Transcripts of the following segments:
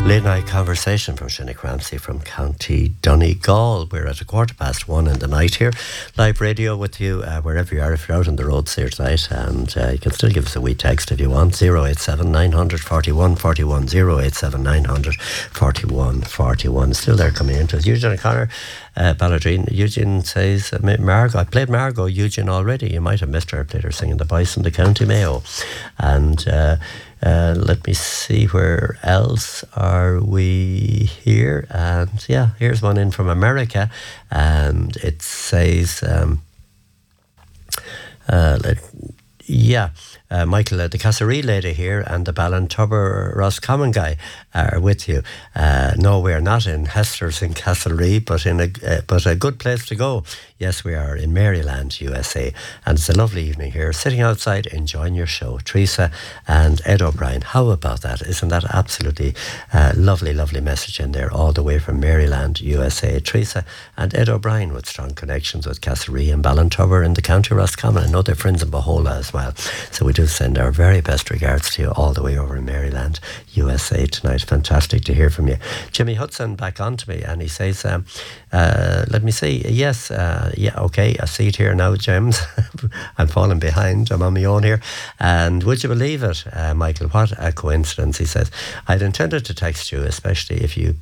Late night conversation from Shinnick Ramsey from County Donegal. We're at 1:15 in the night here. Live radio with you wherever you are. If you're out on the roads here tonight, and you can still give us a wee text if you want. 087 900 41 41 087 900 41 41. Still there coming into us. Eugene O'Connor, Balladrine. Eugene says, Margot. I played Margot, Eugene, already. You might have missed her. I played her singing The Bison, the County Mayo. And let me see, where else are we here? And yeah, here's one in from America, and it says, Michael, the Casseree lady here and the Ballintubber Roscommon guy are with you. No, we're not in Hester's in Castlereagh, but a good place to go. Yes, we are in Maryland, USA, and it's a lovely evening here, sitting outside enjoying your show. Teresa and Ed O'Brien, how about that? Isn't that absolutely lovely, lovely message in there, all the way from Maryland, USA. Teresa and Ed O'Brien with strong connections with Casseree and Ballintubber in the County Roscommon. I know they're friends in Bohola as well, so we do send our very best regards to you all the way over in Maryland, USA tonight. Fantastic to hear from you. Jimmy Hudson back on to me, and he says, let me see, yes, okay, I see it here now, James. I'm falling behind, I'm on my own here. And would you believe it, Michael, what a coincidence, he says. I'd intended to text you, especially if you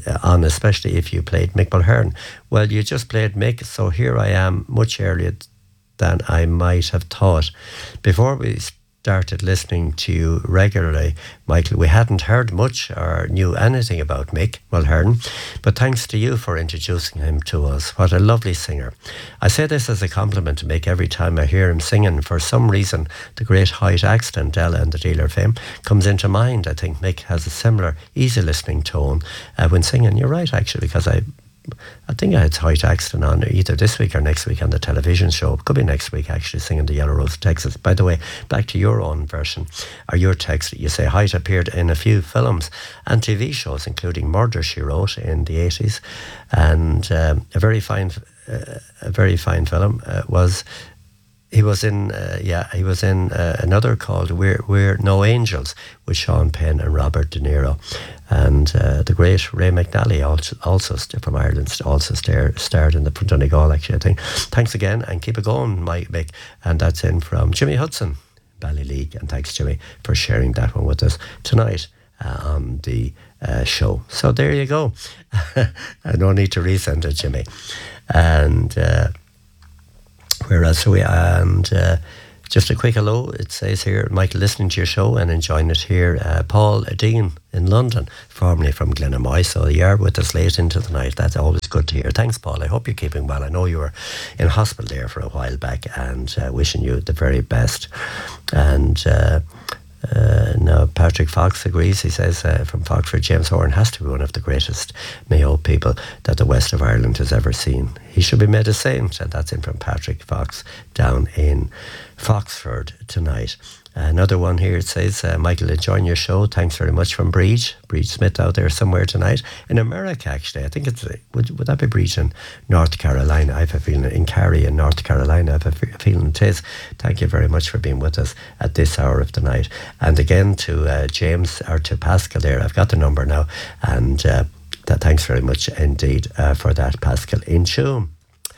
played Mick Mulhern. Well, you just played Mick, so here I am much earlier than I might have thought. Before we started listening to you regularly, Michael, we hadn't heard much or knew anything about Mick Mulhern, but thanks to you for introducing him to us. What a lovely singer. I say this as a compliment to Mick every time I hear him singing. For some reason, the great height accent, Ella and the Dealer fame, comes into mind. I think Mick has a similar, easy listening tone when singing. You're right, actually, because I think I had Height Axton on either this week or next week on the television show. It could be next week, actually, singing the Yellow Rose of Texas. By the way, back to your own version, or your text. You say Height appeared in a few films and TV shows, including Murder, She Wrote in the 80s, and a very fine film was... He was in another called We're No Angels with Sean Penn and Robert De Niro, and the great Ray McNally also from Ireland also starred in the Donegal, actually, I think. Thanks again, and keep it going, Mick. And that's in from Jimmy Hudson, Ballyleague, and thanks, Jimmy, for sharing that one with us tonight on the show. So there you go. No need to resend it, Jimmy. And where else are we? And just a quick hello, it says here, Michael, listening to your show and enjoying it here. Paul Dean in London, formerly from Glenamoy, so you are with us late into the night. That's always good to hear. Thanks, Paul. I hope you're keeping well. I know you were in hospital there for a while back, and wishing you the very best. And now Patrick Fox agrees. He says from Foxford, James Horan has to be one of the greatest Mayo people that the west of Ireland has ever seen. He should be made a saint, and that's in from Patrick Fox down in Foxford tonight. Another one here, it says, Michael, enjoying your show. Thanks very much, from Breach Smith out there somewhere tonight. In America, actually. I think it's, would that be Breach in North Carolina? I have a feeling, in Cary in North Carolina, I have a feeling it is. Thank you very much for being with us at this hour of the night. And again to James, or to Pascal there, I've got the number now. And thanks very much indeed for that, Pascal in Tuam.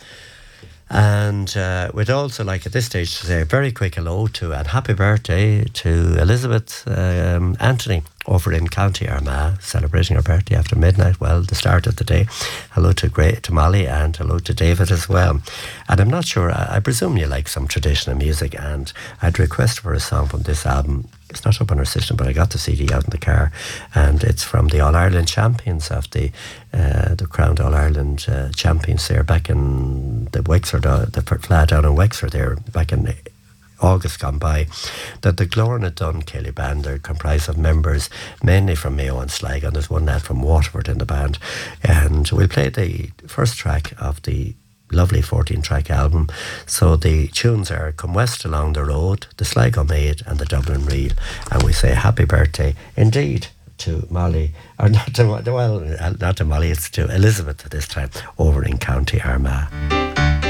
And we'd also like at this stage to say a very quick hello to and happy birthday to Elizabeth Anthony over in County Armagh, celebrating her birthday after midnight, well, the start of the day. Hello to Molly, and hello to David as well. And I'm not sure, I presume you like some traditional music, and I'd request for a song from this album. It's not up on our system, but I got the CD out in the car, and it's from the All-Ireland champions of the crowned All-Ireland champions there back in the Wexford, the Fleadh down in Wexford there back in August gone by, that the Glórna Dun Kelly band are comprised of members mainly from Mayo and Sligo, and there's one lad from Waterford in the band. And we'll play the first track of the lovely 14-track album. So the tunes are Come West Along the Road, the Sligo Maid, and the Dublin Reel. And we say happy birthday indeed to Molly, or not to Molly, it's to Elizabeth this time, over in County Armagh.